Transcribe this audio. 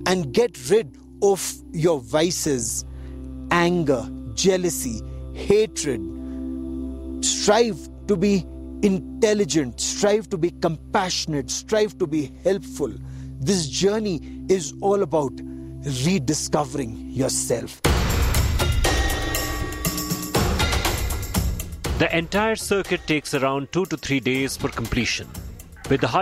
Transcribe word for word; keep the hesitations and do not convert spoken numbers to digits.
and get rid of your vices, anger, jealousy, hatred. Strive to be intelligent, strive to be compassionate, strive to be helpful. This journey is all about rediscovering yourself. The entire circuit takes around two to three days for completion. With the